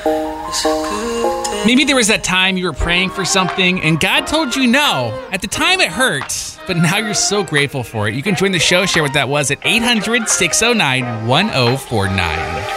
Maybe there was that time you were praying for something and God told you no. At the time it hurt, but now you're so grateful for it. You can join the show, share what that was at 800-609-1049.